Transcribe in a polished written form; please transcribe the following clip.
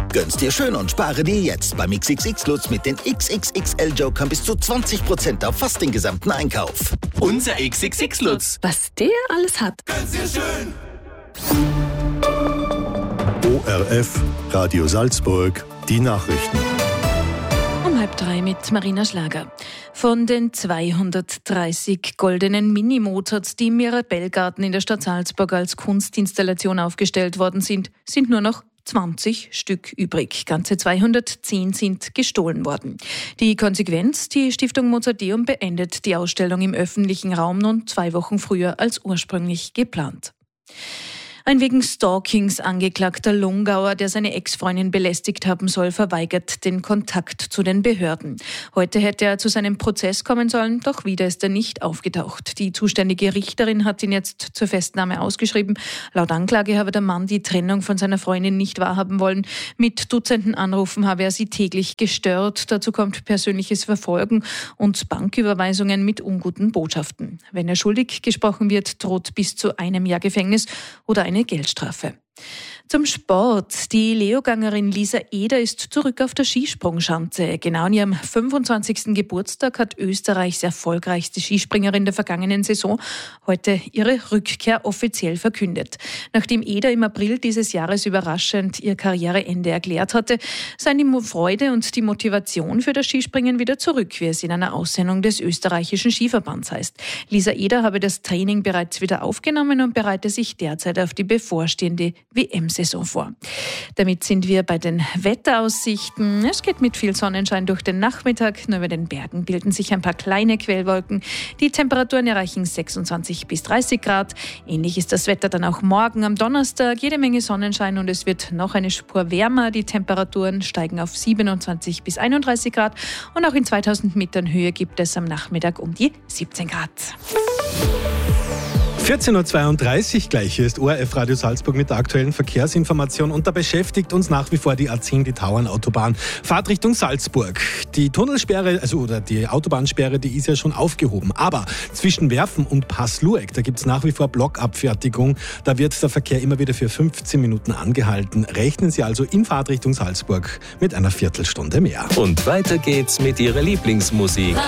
Gönn's dir schön und spare dir jetzt beim XXX Lutz mit den XXXL-Jokern bis zu 20% auf fast den gesamten Einkauf. Unser XXX Lutz. Was der alles hat. Gönn's dir schön. ORF, Radio Salzburg, die Nachrichten. Um 2:30 mit Marina Schlager. Von den 230 goldenen Mini-Mozarts, die im Mirabellgarten in der Stadt Salzburg als Kunstinstallation aufgestellt worden sind, sind nur noch 20 Stück übrig. Ganze 210 sind gestohlen worden. Die Konsequenz: Die Stiftung Mozarteum beendet die Ausstellung im öffentlichen Raum nun 2 Wochen früher als ursprünglich geplant. Ein wegen Stalkings angeklagter Lungauer, der seine Ex-Freundin belästigt haben soll, verweigert den Kontakt zu den Behörden. Heute hätte er zu seinem Prozess kommen sollen, doch wieder ist er nicht aufgetaucht. Die zuständige Richterin hat ihn jetzt zur Festnahme ausgeschrieben. Laut Anklage habe der Mann die Trennung von seiner Freundin nicht wahrhaben wollen. Mit Dutzenden Anrufen habe er sie täglich gestört. Dazu kommt persönliches Verfolgen und Banküberweisungen mit unguten Botschaften. Wenn er schuldig gesprochen wird, droht bis zu 1 Jahr Gefängnis oder eine Geldstrafe. Zum Sport. Die Leogangerin Lisa Eder ist zurück auf der Skisprungschanze. Genau an ihrem 25. Geburtstag hat Österreichs erfolgreichste Skispringerin der vergangenen Saison heute ihre Rückkehr offiziell verkündet. Nachdem Eder im April dieses Jahres überraschend ihr Karriereende erklärt hatte, seien die Freude und die Motivation für das Skispringen wieder zurück, wie es in einer Aussendung des österreichischen Skiverbands heißt. Lisa Eder habe das Training bereits wieder aufgenommen und bereite sich derzeit auf die bevorstehende WM-Saison vor. Damit sind wir bei den Wetteraussichten. Es geht mit viel Sonnenschein durch den Nachmittag. Nur über den Bergen bilden sich ein paar kleine Quellwolken. Die Temperaturen erreichen 26 bis 30 Grad. Ähnlich ist das Wetter dann auch morgen am Donnerstag. Jede Menge Sonnenschein und es wird noch eine Spur wärmer. Die Temperaturen steigen auf 27 bis 31 Grad. Und auch in 2000 Metern Höhe gibt es am Nachmittag um die 17 Grad. 14.32 Uhr, gleich hier ist ORF Radio Salzburg mit der aktuellen Verkehrsinformation und da beschäftigt uns nach wie vor die A10, die Tauernautobahn. Fahrt Richtung Salzburg. Die Tunnelsperre, oder die Autobahnsperre, die ist ja schon aufgehoben. Aber zwischen Werfen und Passlueck, da gibt es nach wie vor Blockabfertigung. Da wird der Verkehr immer wieder für 15 Minuten angehalten. Rechnen Sie also in Fahrt Richtung Salzburg mit einer Viertelstunde mehr. Und weiter geht's mit Ihrer Lieblingsmusik.